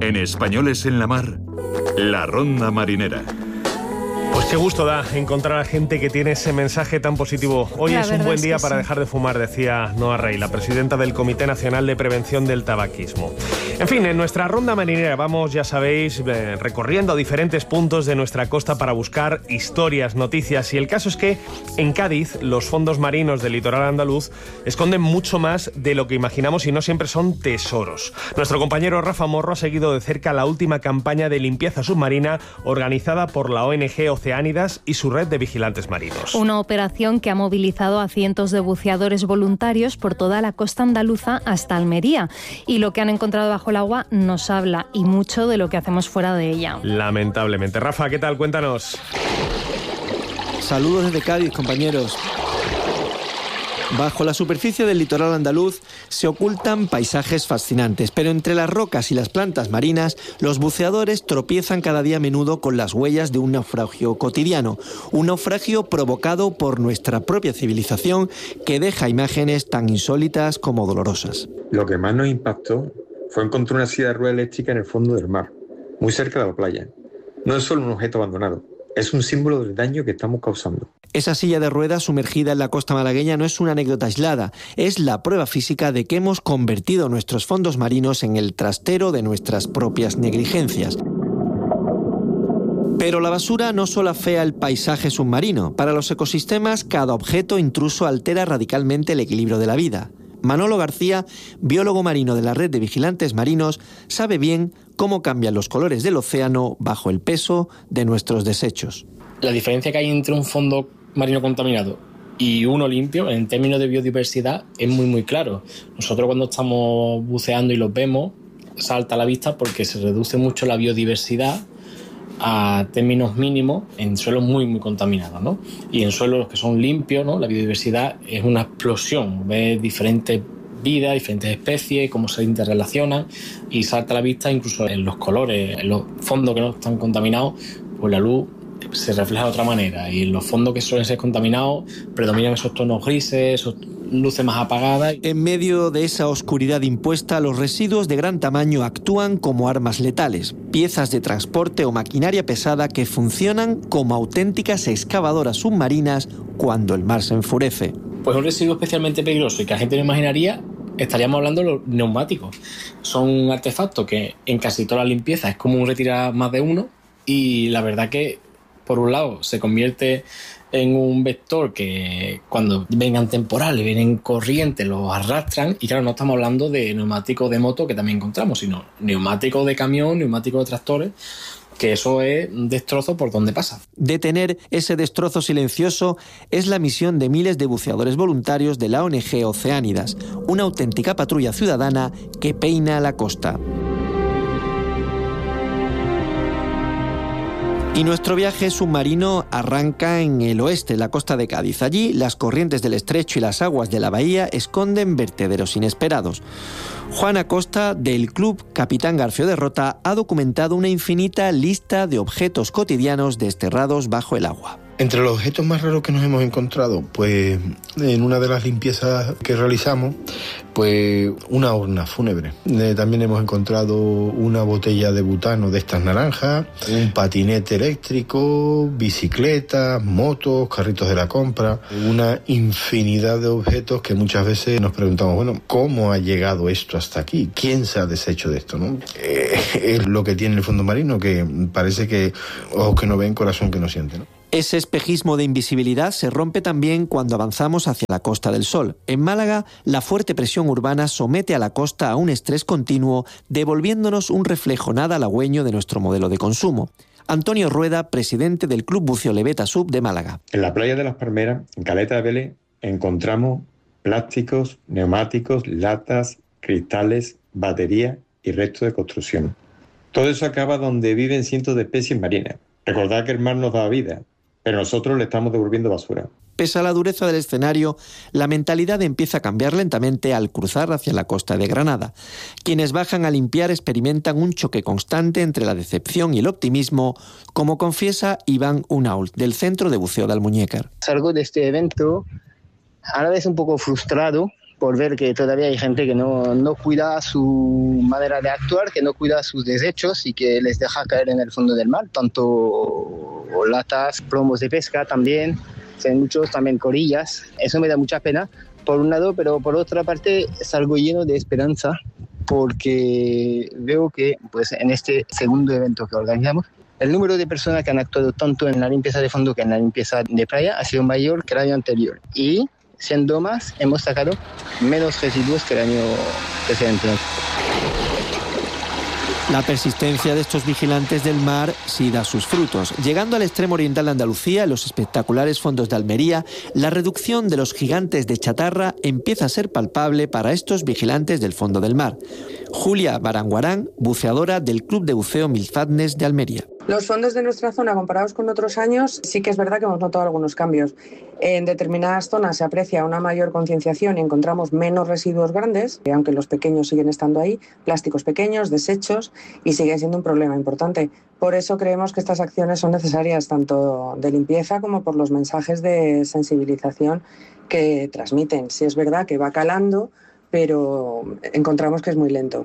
En Españoles en la Mar, la Ronda Marinera. Pues qué gusto da encontrar a gente que tiene ese mensaje tan positivo. Hoy es un buen día para dejar de fumar, decía Noa Rey, la presidenta del Comité Nacional de Prevención del Tabaquismo. En fin, en nuestra ronda marinera vamos, ya sabéis, recorriendo diferentes puntos de nuestra costa para buscar historias, noticias. Y el caso es que en Cádiz los fondos marinos del litoral andaluz esconden mucho más de lo que imaginamos y no siempre son tesoros. Nuestro compañero Rafa Morro ha seguido de cerca la última campaña de limpieza submarina organizada por la ONG Oceánidas y su red de vigilantes marinos. Una operación que ha movilizado a cientos de buceadores voluntarios por toda la costa andaluza hasta Almería. Y lo que han encontrado bajo el agua nos habla y mucho de lo que hacemos fuera de ella. Lamentablemente. Rafa, ¿qué tal? Cuéntanos. Saludos desde Cádiz, compañeros. Bajo la superficie del litoral andaluz se ocultan paisajes fascinantes, pero entre las rocas y las plantas marinas, los buceadores tropiezan cada día a menudo con las huellas de un naufragio cotidiano, un naufragio provocado por nuestra propia civilización que deja imágenes tan insólitas como dolorosas. Lo que más nos impactó fue encontrar una silla de rueda eléctrica en el fondo del mar, muy cerca de la playa. No es solo un objeto abandonado, es un símbolo del daño que estamos causando. Esa silla de ruedas sumergida en la costa malagueña no es una anécdota aislada, es la prueba física de que hemos convertido nuestros fondos marinos en el trastero de nuestras propias negligencias. Pero la basura no solo afea el paisaje submarino. Para los ecosistemas, cada objeto intruso altera radicalmente el equilibrio de la vida. Manolo García, biólogo marino de la red de vigilantes marinos, sabe bien cómo cambian los colores del océano bajo el peso de nuestros desechos. La diferencia que hay entre un fondo marino contaminado y uno limpio, en términos de biodiversidad, es muy claro. Nosotros cuando estamos buceando y los vemos, salta a la vista porque se reduce mucho la biodiversidad a términos mínimos en suelos muy contaminados, ¿no? Y en suelos que son limpios, ¿no? La biodiversidad es una explosión, ves diferentes vidas, diferentes especies, cómo se interrelacionan y salta a la vista incluso en los colores, en los fondos que no están contaminados, pues la luz se refleja de otra manera y en los fondos que suelen ser contaminados predominan esos tonos grises, esos luces más apagadas. En medio de esa oscuridad impuesta, los residuos de gran tamaño actúan como armas letales, piezas de transporte o maquinaria pesada que funcionan como auténticas excavadoras submarinas cuando el mar se enfurece. Pues un residuo especialmente peligroso y que la gente no imaginaría, estaríamos hablando de los neumáticos. Son artefactos que en casi toda la limpieza es como un retirar más de uno y la verdad que por un lado se convierte en un vector que cuando vengan temporales, vienen corrientes, los arrastran y claro, no estamos hablando de neumáticos de moto que también encontramos, sino neumáticos de camión, neumáticos de tractores, que eso es un destrozo por donde pasa. Detener ese destrozo silencioso es la misión de miles de buceadores voluntarios de la ONG Oceánidas, una auténtica patrulla ciudadana que peina la costa. Y nuestro viaje submarino arranca en el oeste, la costa de Cádiz. Allí, las corrientes del estrecho y las aguas de la bahía esconden vertederos inesperados. Juan Acosta, del Club Capitán Garfio de Rota, ha documentado una infinita lista de objetos cotidianos desterrados bajo el agua. Entre los objetos más raros que nos hemos encontrado, pues en una de las limpiezas que realizamos, pues una urna fúnebre. También hemos encontrado una botella de butano de estas naranjas, un patinete eléctrico, bicicletas, motos, carritos de la compra, una infinidad de objetos que muchas veces nos preguntamos, bueno, ¿cómo ha llegado esto hasta aquí? ¿Quién se ha deshecho de esto, no? Es lo que tiene el fondo marino, que parece que ojos que no ven, corazón que no siente, ¿no? Ese espejismo de invisibilidad se rompe también cuando avanzamos hacia la Costa del Sol. En Málaga, la fuerte presión urbana somete a la costa a un estrés continuo, devolviéndonos un reflejo nada halagüeño de nuestro modelo de consumo. Antonio Rueda, presidente del Club Buceo Leveta Sub de Málaga. En la playa de las Palmeras, en Caleta de Vélez, encontramos plásticos, neumáticos, latas, cristales, baterías y restos de construcción. Todo eso acaba donde viven cientos de especies marinas. Recordad que el mar nos da vida, pero nosotros le estamos devolviendo basura. Pese a la dureza del escenario, la mentalidad empieza a cambiar lentamente al cruzar hacia la costa de Granada. Quienes bajan a limpiar experimentan un choque constante entre la decepción y el optimismo, como confiesa Iván Unault, del Centro de Buceo de Almuñécar. Salgo de este evento a la vez un poco frustrado, por ver que todavía hay gente que no cuida su manera de actuar, que no cuida sus desechos y que les deja caer en el fondo del mar, tanto latas, plomos de pesca también, hay muchos también corillas. Eso me da mucha pena, por un lado, pero por otra parte es algo lleno de esperanza, porque veo que pues, en este segundo evento que organizamos, el número de personas que han actuado tanto en la limpieza de fondo que en la limpieza de playa ha sido mayor que el año anterior. Y siendo más, hemos sacado menos residuos que el año precedente. La persistencia de estos vigilantes del mar sí da sus frutos. Llegando al extremo oriental de Andalucía, en los espectaculares fondos de Almería, la reducción de los gigantes de chatarra empieza a ser palpable para estos vigilantes del fondo del mar. Julia Baranguarán, buceadora del Club de Buceo Milfatnes de Almería. Los fondos de nuestra zona, comparados con otros años, sí que es verdad que hemos notado algunos cambios. En determinadas zonas se aprecia una mayor concienciación y encontramos menos residuos grandes, aunque los pequeños siguen estando ahí, plásticos pequeños, desechos, y sigue siendo un problema importante. Por eso creemos que estas acciones son necesarias, tanto de limpieza como por los mensajes de sensibilización que transmiten. Sí es verdad que va calando, pero encontramos que es muy lento.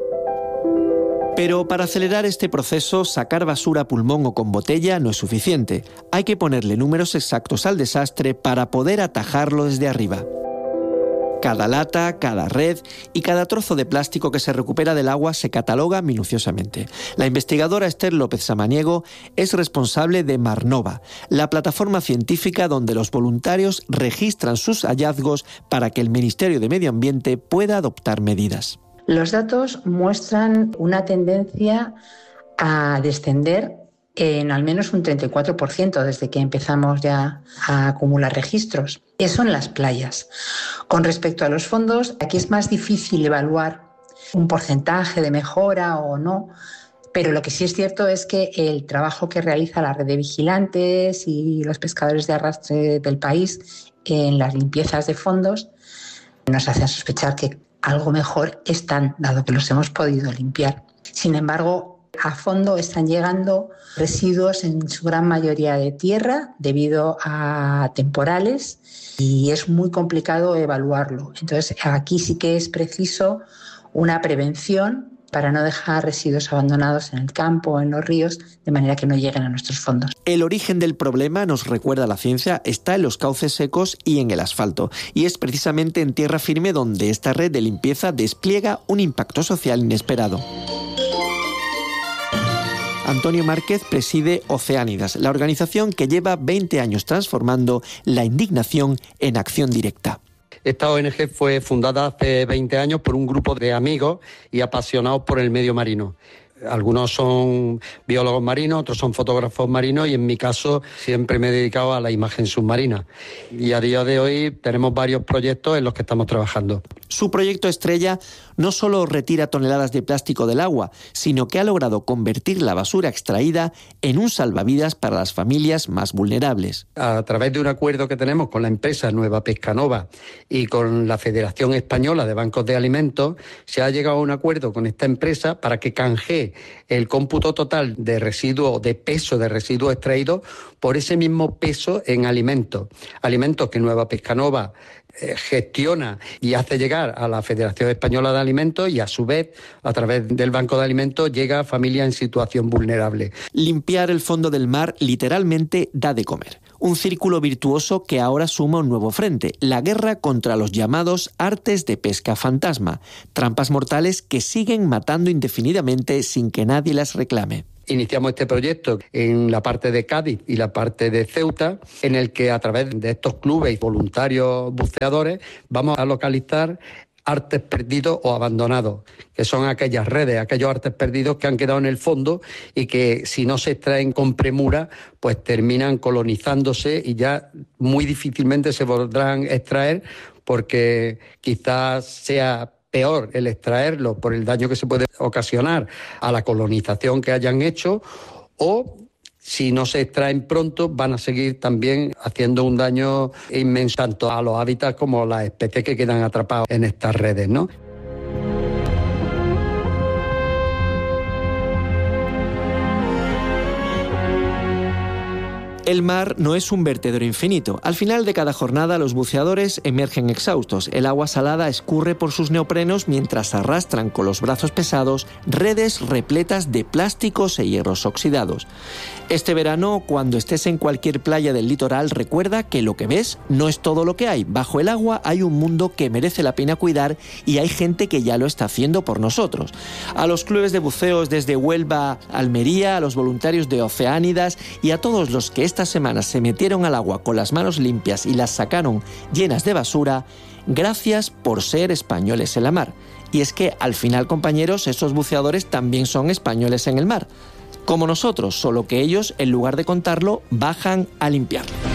Pero para acelerar este proceso, sacar basura a pulmón o con botella no es suficiente. Hay que ponerle números exactos al desastre para poder atajarlo desde arriba. Cada lata, cada red y cada trozo de plástico que se recupera del agua se cataloga minuciosamente. La investigadora Esther López Samaniego es responsable de Marnova, la plataforma científica donde los voluntarios registran sus hallazgos para que el Ministerio de Medio Ambiente pueda adoptar medidas. Los datos muestran una tendencia a descender en al menos un 34% desde que empezamos ya a acumular registros. Eso en las playas. Con respecto a los fondos, aquí es más difícil evaluar un porcentaje de mejora o no, pero lo que sí es cierto es que el trabajo que realiza la red de vigilantes y los pescadores de arrastre del país en las limpiezas de fondos nos hacen sospechar que algo mejor están, dado que los hemos podido limpiar. Sin embargo, a fondo están llegando residuos en su gran mayoría de tierra debido a temporales y es muy complicado evaluarlo. Entonces, aquí sí que es preciso una prevención para no dejar residuos abandonados en el campo o en los ríos, de manera que no lleguen a nuestros fondos. El origen del problema, nos recuerda la ciencia, está en los cauces secos y en el asfalto. Y es precisamente en tierra firme donde esta red de limpieza despliega un impacto social inesperado. Antonio Márquez preside Oceánidas, la organización que lleva 20 años transformando la indignación en acción directa. Esta ONG fue fundada hace 20 años por un grupo de amigos y apasionados por el medio marino. Algunos son biólogos marinos, otros son fotógrafos marinos y en mi caso siempre me he dedicado a la imagen submarina. Y a día de hoy tenemos varios proyectos en los que estamos trabajando. Su proyecto estrella no solo retira toneladas de plástico del agua, sino que ha logrado convertir la basura extraída en un salvavidas para las familias más vulnerables. A través de un acuerdo que tenemos con la empresa Nueva Pescanova y con la Federación Española de Bancos de Alimentos, se ha llegado a un acuerdo con esta empresa para que canjee el cómputo total de residuos, de peso de residuos extraídos por ese mismo peso en alimentos. Alimentos que Nueva Pescanova gestiona y hace llegar a la Federación Española de Alimentos y a su vez, a través del Banco de Alimentos, llega a familias en situación vulnerable. Limpiar el fondo del mar literalmente da de comer. Un círculo virtuoso que ahora suma un nuevo frente, la guerra contra los llamados artes de pesca fantasma, trampas mortales que siguen matando indefinidamente sin que nadie las reclame. Iniciamos este proyecto en la parte de Cádiz y la parte de Ceuta, en el que a través de estos clubes y voluntarios buceadores vamos a localizar artes perdidos o abandonados, que son aquellas redes, aquellos artes perdidos que han quedado en el fondo y que si no se extraen con premura, pues terminan colonizándose y ya muy difícilmente se podrán extraer porque quizás sea peor el extraerlo por el daño que se puede ocasionar a la colonización que hayan hecho, o si no se extraen pronto van a seguir también haciendo un daño inmenso tanto a los hábitats como a las especies que quedan atrapadas en estas redes, ¿no? El mar no es un vertedero infinito. Al final de cada jornada los buceadores emergen exhaustos. El agua salada escurre por sus neoprenos mientras arrastran con los brazos pesados redes repletas de plásticos e hierros oxidados. Este verano, cuando estés en cualquier playa del litoral, recuerda que lo que ves no es todo lo que hay. Bajo el agua hay un mundo que merece la pena cuidar y hay gente que ya lo está haciendo por nosotros. A los clubes de buceos desde Huelva, Almería, a los voluntarios de Oceánidas y a todos los que esta semana se metieron al agua con las manos limpias y las sacaron llenas de basura, gracias por ser españoles en la mar. Y es que al final, compañeros, esos buceadores también son españoles en el mar, como nosotros, solo que ellos, en lugar de contarlo, bajan a limpiarlo.